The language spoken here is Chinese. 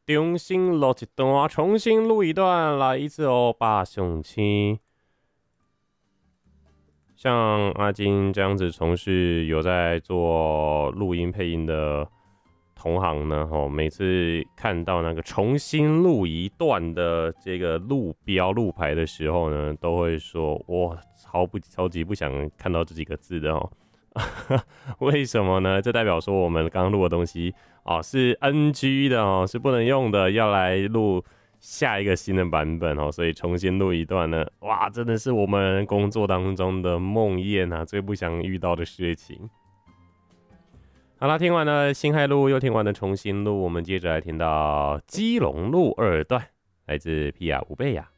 重新录一段，重新录一段，来一次哦，八上七。像阿金这样子从事有在做录音配音的同行呢，每次看到那个重新录一段的这个路标路牌的时候呢，都会说哇，超级不想看到这几个字的哦。为什么呢？这代表说我们刚刚录的东西是 NG 的哦，是不能用的，要来录下一个新的版本哦，所以重新录一段呢，哇，真的是我们工作当中的梦魇啊，最不想遇到的事情。好啦，听完了辛亥路，又听完了重新录，我们接着来听到基隆路二段，来自皮亚吴贝亚。